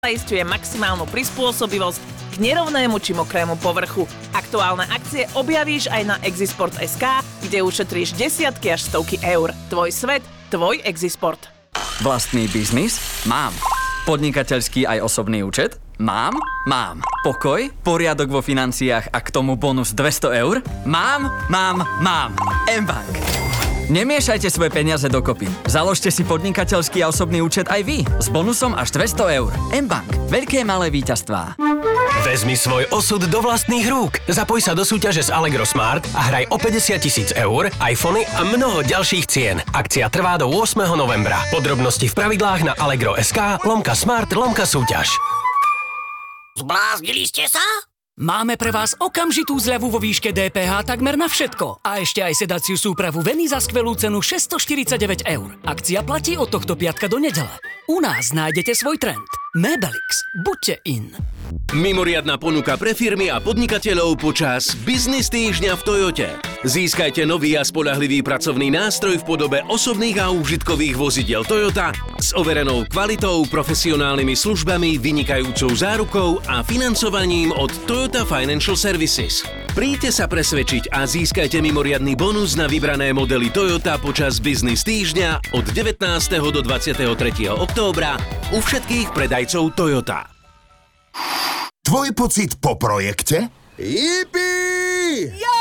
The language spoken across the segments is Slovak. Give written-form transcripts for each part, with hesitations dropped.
zaisťuje maximálnu prispôsobivosť k nerovnému či mokrému povrchu. Aktuálne akcie objavíš aj na Exisport.sk, kde ušetríš desiatky až stovky eur. Tvoj svet, tvoj Exisport. Vlastný biznis? Mám. Podnikateľský aj osobný účet? Mám. Pokoj, poriadok vo financiách a k tomu bonus 200 eur? Mám. mBank. Nemiešajte svoje peniaze dokopy. Založte si podnikateľský a osobný účet aj vy s bonusom až 200 eur. mBank. Veľké malé víťazstvá. Vezmi svoj osud do vlastných rúk. Zapoj sa do súťaže z Allegro Smart a hraj o 50 000 eur, iPhony a mnoho ďalších cien. Akcia trvá do 8. novembra. Podrobnosti v pravidlách na allegro.sk/smart/súťaž. Zbláznili ste sa? Máme pre vás okamžitú zľavu vo výške DPH takmer na všetko. A ešte aj sedaciu súpravu Veny za skvelú cenu 649 eur. Akcia platí od tohto piatka do nedele. U nás nájdete svoj trend. Mebelix. Buďte in. Mimoriadna ponuka pre firmy a podnikateľov počas Biznis týždňa v Toyote. Získajte nový a spoľahlivý pracovný nástroj v podobe osobných a úžitkových vozidiel Toyota s overenou kvalitou, profesionálnymi službami, vynikajúcou zárukou a financovaním od Toyota Financial Services. Príďte sa presvedčiť a získajte mimoriadny bonus na vybrané modely Toyota počas Biznis týždňa od 19. do 23. októbra u všetkých predajcov Toyota. Tvoj pocit po projekte? Jipi! Ja!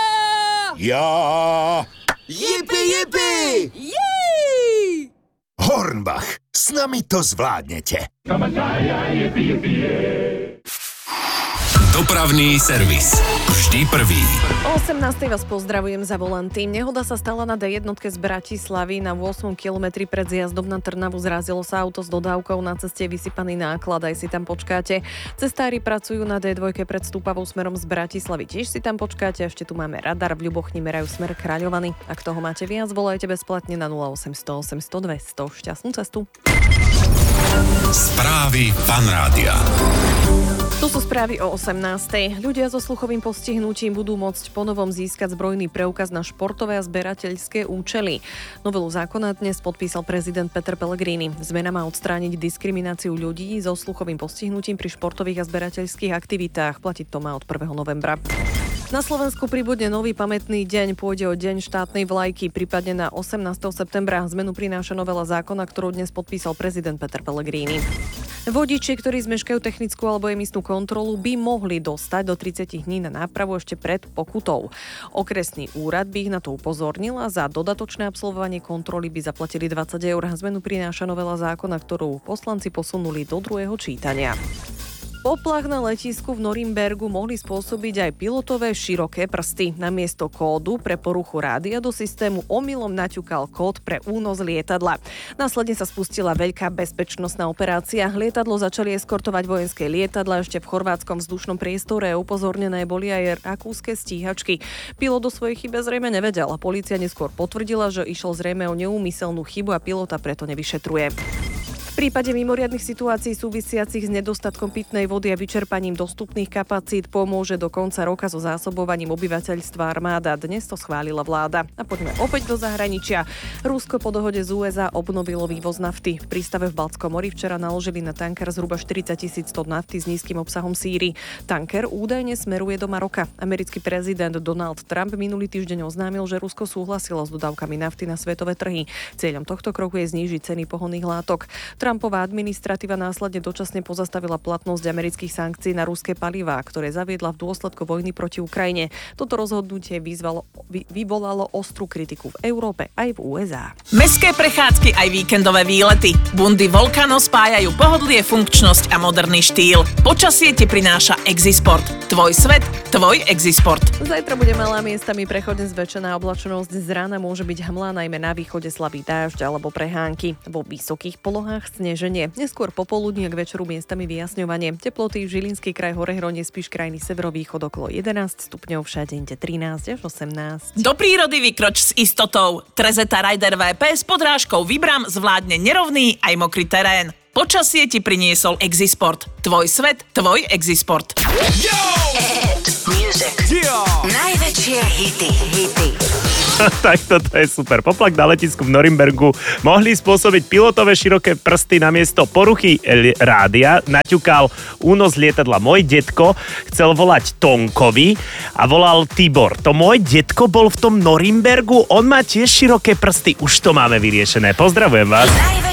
Jipi! Hornbach, s nami to zvládnete. Dopravný servis. Vždy prvý. O 18. vás pozdravujem za volanty. Nehoda sa stala na D1 z Bratislavy. Na 8 kilometri pred zjazdom na Trnavu zrazilo sa auto s dodávkou. Na ceste je vysypaný náklad, aj si tam počkáte. Cestári pracujú na D2 pred Stúpavou smerom z Bratislavy. Tiež si tam počkáte. Ešte tu máme radar. V Ľubochni merajú smer Kráľovany. Ak toho máte viac, volajte bezplatne na 0800 800 200. Šťastnú cestu. Správy Fanrádia. Tu sú správy o 18. Ľudia so sluchovým postihnutím budú môcť ponovom získať zbrojný preukaz na športové a zberateľské účely. Novelu zákona dnes podpísal prezident Peter Pellegrini. Zmena má odstrániť diskrimináciu ľudí so sluchovým postihnutím pri športových a zberateľských aktivitách. Platiť to má od 1. novembra. Na Slovensku pribudne nový pamätný deň. Pôjde o deň štátnej vlajky. Prípadne na 18. septembra zmenu prináša novela zákona, ktorú dnes podpísal prezident Peter Pellegrini. Vodiči, ktorí zmeškajú technickú alebo emisnú kontrolu, by mohli dostať do 30 dní na nápravu ešte pred pokutou. Okresný úrad by ich na to upozornil a za dodatočné absolvovanie kontroly by zaplatili 20 eur. Zmenu prináša novela zákona, ktorú poslanci posunuli do druhého čítania. Poplach na letisku v Norimbergu mohli spôsobiť aj pilotové široké prsty. Namiesto kódu pre poruchu rádia do systému omylom naťukal kód pre únos lietadla. Následne sa spustila veľká bezpečnostná operácia. Lietadlo začali eskortovať vojenské lietadla ešte v chorvátskom vzdušnom priestore. Upozornené boli aj rakúske stíhačky. Pilot o svojej chybe zrejme nevedel. Polícia neskôr potvrdila, že išlo zrejme o neúmyselnú chybu a pilota preto nevyšetruje. V prípade mimoriadnych situácií súvisiacich s nedostatkom pitnej vody a vyčerpaním dostupných kapacít pomôže do konca roka so zásobovaním obyvateľstva armáda. Dnes to schválila vláda. A poďme opäť do zahraničia. Rusko po dohode z USA obnovilo vývoz nafty. V prístave v Baltskom mori včera naložili na tanker zhruba 40 000 tón nafty s nízkym obsahom síry. Tanker údajne smeruje do Maroka. Americký prezident Donald Trump minulý týždeň oznámil, že Rusko súhlasilo s dodávkami nafty na svetové trhy. Cieľom tohto kroku je znížiť ceny pohonných látok. Trumpová administratíva následne dočasne pozastavila platnosť amerických sankcií na ruské palivá, ktoré zaviedla v dôsledku vojny proti Ukrajine. Toto rozhodnutie vyvolalo ostrú kritiku v Európe aj v USA. Mestské prechádzky aj víkendové výlety. Bundy Volcano spájajú pohodlie, funkčnosť a moderný štýl. Počasie ti prináša Exisport. Tvoj svet, tvoj Exisport. Zajtra bude malá miestami prechodne zväčšená oblačnosť. Z rána môže byť hmla, najmä na východe slabý dážď alebo prehánky. Vo vysokých polohách sneženie. Neskôr popoludní a k večeru miestami vyjasňovanie. Teploty v Žilinský kraj, Horehronie, spíš krajiny severovýchod okolo 11 stupňov, všade 13 až 18. Do prírody vykroč s istotou. Trezeta Rider VP s podrážkou Vibram zvládne nerovný aj mokrý terén. Počasie ti priniesol Exisport. Tvoj svet, tvoj Exisport. Music. Najväčší najväčšie hity. Tak toto je super. Poplach na letisku v Norimbergu mohli spôsobiť pilotové široké prsty namiesto poruchy rádia. Naťukal únos lietadla môj detko, chcel volať Tonkovi a volal Tibor. To môj detko bol v tom Norimbergu, on má tiež široké prsty. Už to máme vyriešené. Pozdravujem vás.